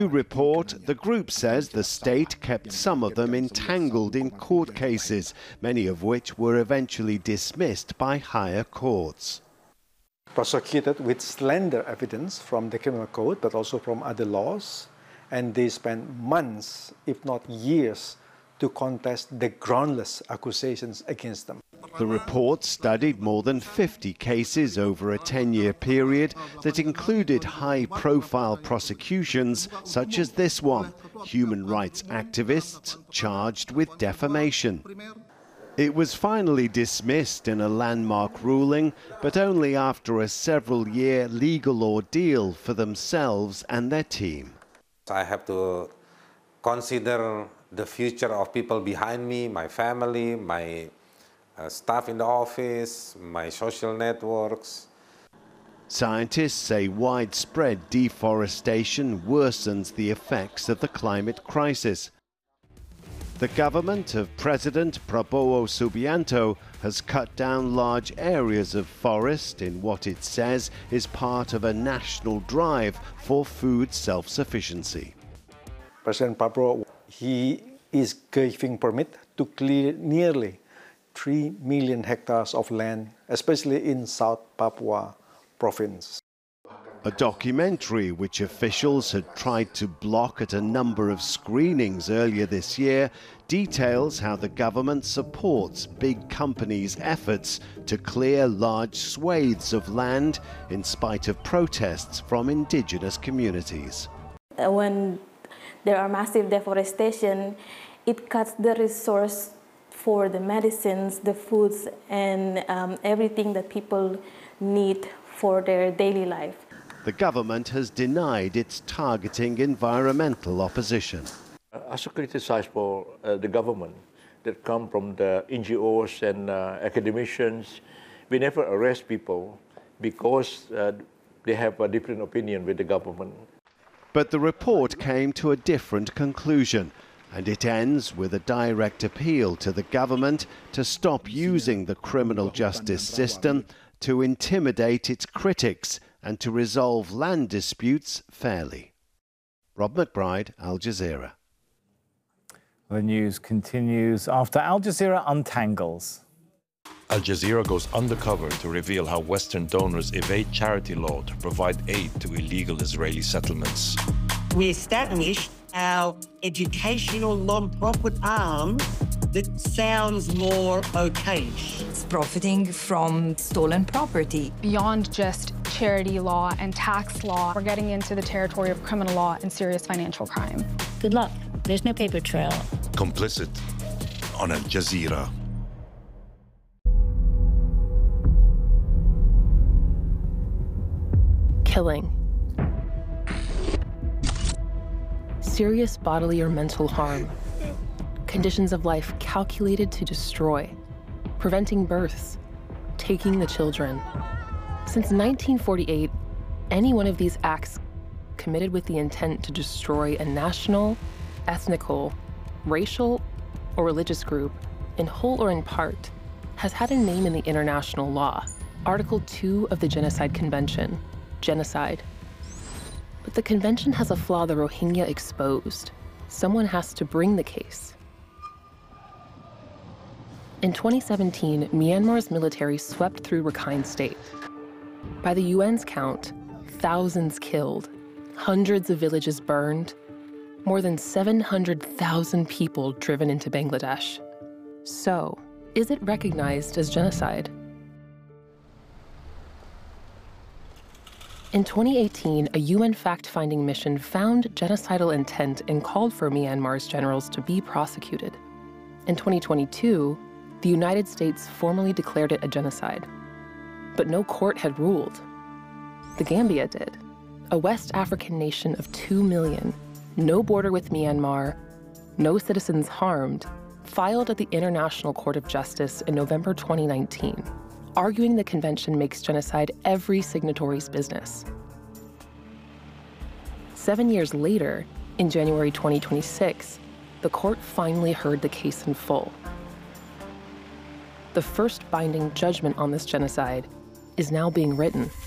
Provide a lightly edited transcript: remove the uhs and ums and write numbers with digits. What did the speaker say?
Report, the group says the state kept some of them entangled in court cases, many of which were eventually dismissed by higher courts. Prosecuted with slender evidence from the criminal code, but also from other laws, and they spent months, if not years, to contest the groundless accusations against them. The report studied more than 50 cases over a 10-year period that included high-profile prosecutions such as this one, human rights activists charged with defamation. It was finally dismissed in a landmark ruling, but only after a several-year legal ordeal for themselves and their team. I have to consider the future of people behind me, my family, my staff in the office, my social networks. Scientists say widespread deforestation worsens the effects of the climate crisis. The government of President Prabowo Subianto has cut down large areas of forest in what it says is part of a national drive for food self-sufficiency. President Prabowo, he is giving permit to clear nearly 3 million hectares of land, especially in South Papua province. A documentary which officials had tried to block at a number of screenings earlier this year details how the government supports big companies' efforts to clear large swathes of land in spite of protests from indigenous communities. When there are massive deforestation, it cuts the resource for the medicines, the foods, and everything that people need for their daily life. The government has denied its targeting environmental opposition. I also criticize for the government that come from the NGOs and academicians. We never arrest people because they have a different opinion with the government. But the report came to a different conclusion, and it ends with a direct appeal to the government to stop using the criminal justice system to intimidate its critics and to resolve land disputes fairly. Rob McBride, Al Jazeera. The news continues after Al Jazeera untangles. Al Jazeera goes undercover to reveal how Western donors evade charity law to provide aid to illegal Israeli settlements. We established our educational non-profit arm that sounds more okayish. It's profiting from stolen property. Beyond just charity law and tax law, we're getting into the territory of criminal law and serious financial crime. Good luck. There's no paper trail. Complicit on Al Jazeera. Killing. Serious bodily or mental harm. Conditions of life calculated to destroy. Preventing births. Taking the children. Since 1948, any one of these acts committed with the intent to destroy a national, ethnical, racial, or religious group, in whole or in part, has had a name in the international law. Article 2 of the Genocide Convention, genocide. But the convention has a flaw the Rohingya exposed. Someone has to bring the case. In 2017, Myanmar's military swept through Rakhine State. By the UN's count, thousands killed, hundreds of villages burned, more than 700,000 people driven into Bangladesh. So, is it recognized as genocide? In 2018, a UN fact-finding mission found genocidal intent and called for Myanmar's generals to be prosecuted. In 2022, the United States formally declared it a genocide. But no court had ruled. The Gambia did. A West African nation of 2 million, no border with Myanmar, no citizens harmed, filed at the International Court of Justice in November 2019, arguing the convention makes genocide every signatory's business. 7 years later, in January 2026, the court finally heard the case in full. The first binding judgment on this genocide is now being written.